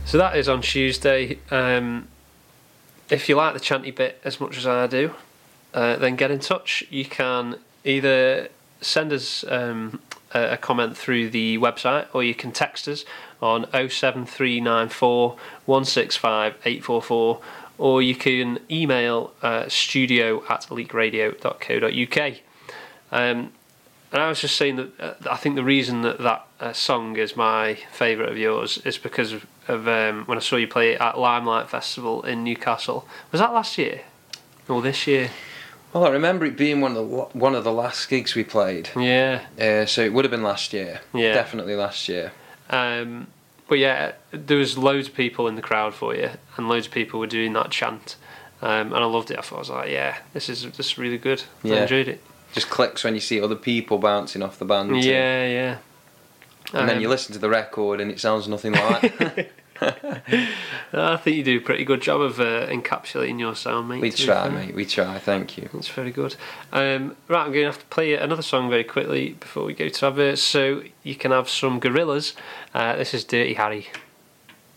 So that is on Tuesday. If you like the chanty bit as much as I do, then get in touch. You can either send us a comment through the website, or you can text us on 07394 165 844, or you can email studio@leakradio.co.uk. And I was just saying that I think the reason that song is my favourite of yours is because of when I saw you play it at Limelight Festival in Newcastle. Was that last year or this year? Well, I remember it being one of the last gigs we played. Yeah. So it would have been last year. Yeah. Definitely last year. But yeah, there was loads of people in the crowd for you, and loads of people were doing that chant, and I loved it. I thought, I was like, yeah, this is really good. Yeah. I enjoyed it. Just clicks when you see other people bouncing off the band. Yeah, yeah. And then you listen to the record and it sounds nothing like. I think you do a pretty good job of encapsulating your sound, mate. We try, mate. We try. Thank you. That's very good. Right, I'm going to have to play another song very quickly before we go to adverts, so you can have some Gorillaz. This is Dirty Harry.